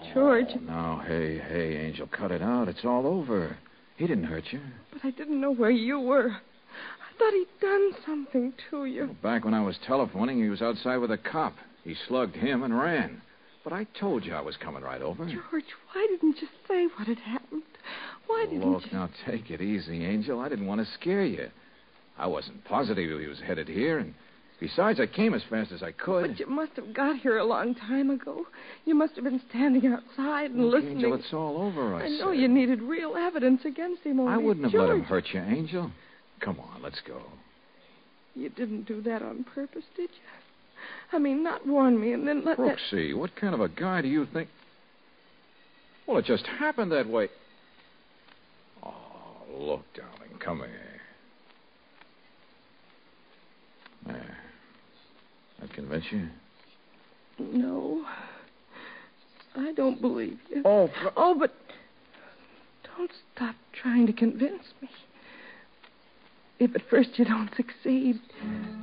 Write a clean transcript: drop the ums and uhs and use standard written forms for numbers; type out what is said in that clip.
George. Oh, now, hey, Angel, cut it out. It's all over. He didn't hurt you. But I didn't know where you were. I thought he'd done something to you. Well, back when I was telephoning, he was outside with a cop. He slugged him and ran. But I told you I was coming right over. George, why didn't you say what had happened? Why didn't you... Look, now take it easy, Angel. I didn't want to scare you. I wasn't positive he was headed here, and besides, I came as fast as I could. But you must have got here a long time ago. You must have been standing outside and listening. Angel, it's all over, I know said. You needed real evidence against him. I wouldn't have George, let him hurt you, Angel. Come on, let's go. You didn't do that on purpose, did you? I mean, not warn me and then let Brooksy, what kind of a guy do you think... Well, it just happened that way. Oh, look, darling, come here. There. That convince you? No. I don't believe you. Oh, but don't stop trying to convince me. If at first you don't succeed,